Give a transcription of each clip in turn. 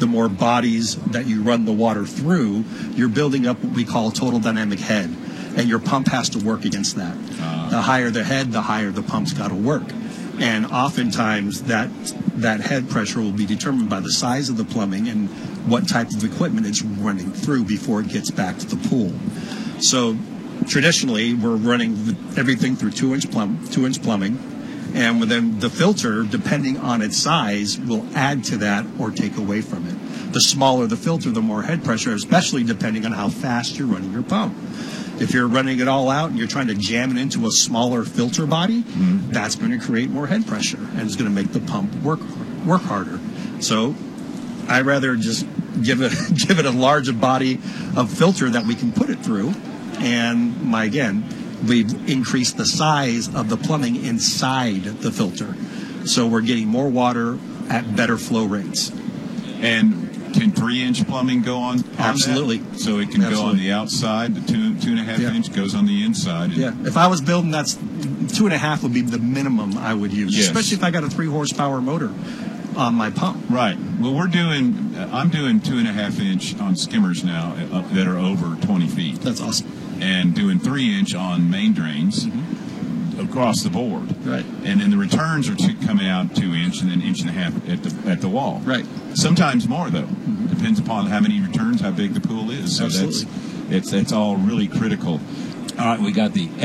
the more bodies that you run the water through, you're building up what we call total dynamic head. And your pump has to work against that. The higher the head, the higher the pump's got to work. And oftentimes that head pressure will be determined by the size of the plumbing and what type of equipment it's running through before it gets back to the pool. So traditionally, we're running everything through 2-inch plumbing. And then the filter, depending on its size, will add to that or take away from it. The smaller the filter, the more head pressure, especially depending on how fast you're running your pump. If you're running it all out and you're trying to jam it into a smaller filter body, that's going to create more head pressure and it's going to make the pump work harder. So I'd rather just give it a larger body of filter that we can put it through. And again, we've increased the size of the plumbing inside the filter. So we're getting more water at better flow rates. And can 3-inch plumbing go on Absolutely. That? So it can go on the outside, the 2.5 inch goes on the inside. Yeah. If I was building, that's 2.5 would be the minimum I would use, especially if I got a 3-horsepower motor on my pump. Right. Well, I'm doing 2.5-inch on skimmers now that are over 20 feet. That's awesome. And doing 3-inch on main drains. Across the board, right? And then the returns are coming out 2-inch and then 1.5 at the wall, right? Sometimes more though, depends upon how many returns, how big the pool is. So that's all really critical. All right, we got the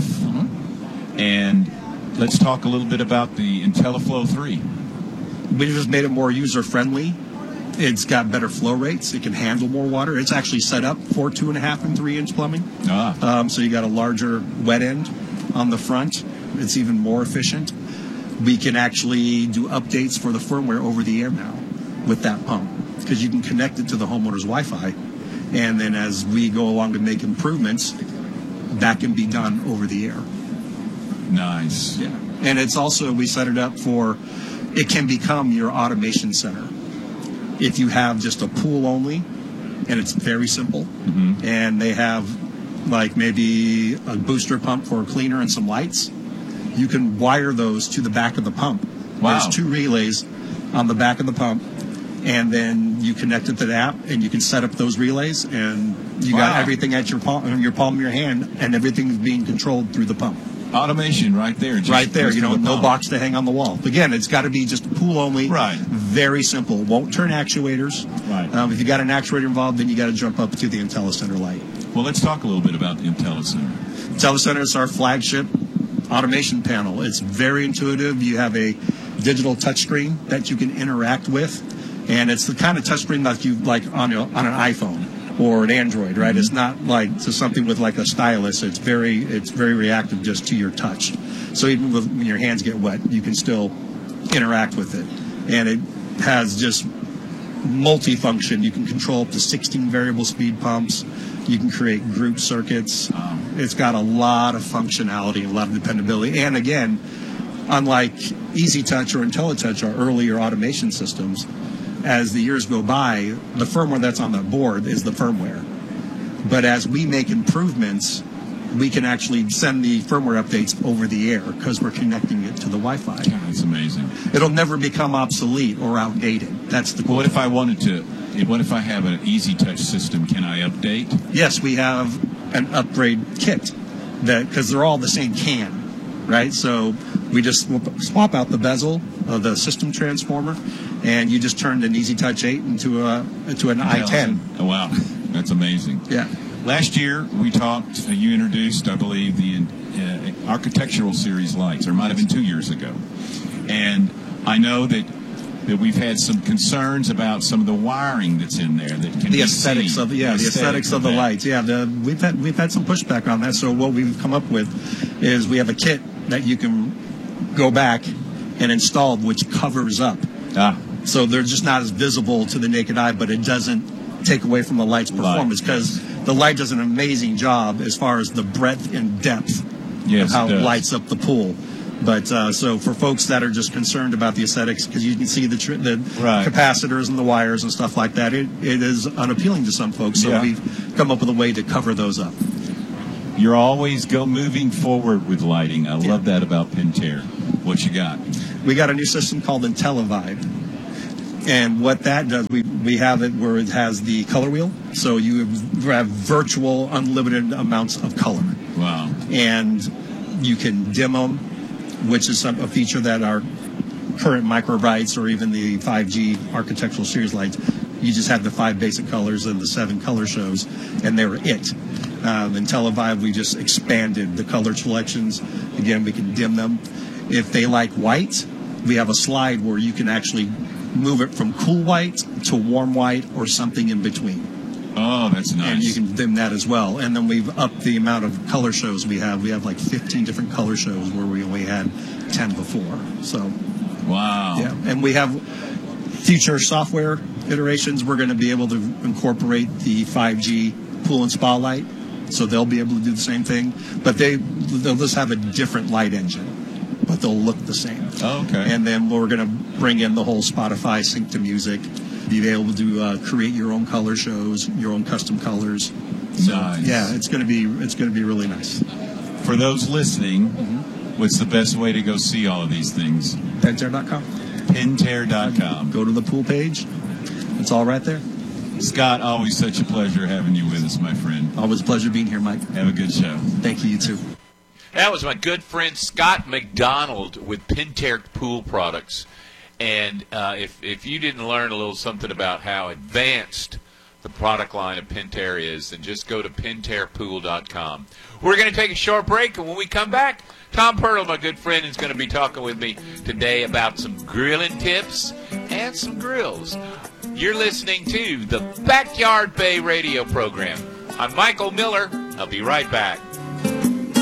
XF, and let's talk a little bit about the IntelliFlow 3. We just made it more user friendly. It's got better flow rates. It can handle more water. It's actually set up for 2.5 and 3-inch plumbing. So you got a larger wet end on the front. It's even more efficient. We can actually do updates for the firmware over the air now with that pump because you can connect it to the homeowner's Wi-Fi, and then as we go along to make improvements, that can be done over the air. Nice. Yeah. And it's also, we set it up for, it can become your automation center. If you have just a pool only, and it's very simple, and they have like maybe a booster pump for a cleaner and some lights, you can wire those to the back of the pump. Wow. There's 2 relays on the back of the pump, and then you connect it to the app, and you can set up those relays, and you got everything at your palm of your hand, and everything's being controlled through the pump. Automation right there. Right there, no box to hang on the wall. Again, it's got to be just pool only. Right. Very simple. Won't turn actuators. Right. If you got an actuator involved, then you got to jump up to the IntelliCenter light. Well, let's talk a little bit about the IntelliCenter. IntelliCenter is our flagship automation panel. It's very intuitive. You have a digital touchscreen that you can interact with, and it's the kind of touchscreen that you like on an iPhone or an Android, right? It's not like something with like a stylus. It's very reactive just to your touch. So even when your hands get wet, you can still interact with it. And it has just multi-function. You can control up to 16 variable speed pumps. You can create group circuits. It's got a lot of functionality, a lot of dependability. And again, unlike EasyTouch or IntelliTouch, our earlier automation systems, as the years go by, the firmware that's on the board is the firmware. But as we make improvements, we can actually send the firmware updates over the air because we're connecting it to the Wi-Fi. God, that's amazing. It'll never become obsolete or outdated. That's the cool. What if I wanted to? What if I have an EasyTouch system? Can I update? Yes, we have an upgrade kit because they're all the same can, right? So we just swap out the bezel of the system transformer, and you just turned an EasyTouch 8 into an i10. Oh, wow. That's amazing. Yeah. Last year, we talked, you introduced, I believe, the architectural series lights, or it might have been 2 years ago. And I know that we've had some concerns about some of the wiring that's in there that can the aesthetics of the aesthetics of the lights. Yeah, we've had some pushback on that. So what we've come up with is we have a kit that you can go back and install, which covers up. So they're just not as visible to the naked eye, but it doesn't take away from the light's performance because the light does an amazing job as far as the breadth and depth of how it lights up the pool. But so for folks that are just concerned about the aesthetics, because you can see the capacitors and the wires and stuff like that, it is unappealing to some folks. So we've come up with a way to cover those up. You're always moving forward with lighting. I love that about Pentair. What you got? We got a new system called IntelliVibe. And what that does, we have it where it has the color wheel, so you have virtual unlimited amounts of color. Wow. And you can dim them, which is a feature that our current microbrights or even the 5G architectural series lights, you just have the 5 basic colors and the 7 color shows, and they were it. In Televive, we just expanded the color selections. Again, we can dim them. If they like white, we have a slide where you can actually move it from cool white to warm white or something in between. Oh, that's nice. And you can dim that as well. And then we've upped the amount of color shows we have. We have like 15 different color shows where we only had 10 before. So, wow. Yeah. And we have future software iterations. We're going to be able to incorporate the 5G pool and spa light. So they'll be able to do the same thing. But they'll just have a different light engine, but they'll look the same. Oh, okay. And then we're going to bring in the whole Spotify sync to music, be able to create your own color shows, your own custom colors. So, nice. Yeah, it's going to be really nice. For those listening, what's the best way to go see all of these things? Pentair.com. Pentair.com. Go to the pool page. It's all right there. Scott, always such a pleasure having you with us, my friend. Always a pleasure being here, Mike. Have a good show. Thank you, you too. That was my good friend Scott McDonald with Pentair Pool Products. And if you didn't learn a little something about how advanced the product line of Pentair is, then just go to PentairPool.com. We're going to take a short break, and when we come back, Tom Pertle, my good friend, is going to be talking with me today about some grilling tips and some grills. You're listening to the Backyard Bay radio program. I'm Michael Miller. I'll be right back.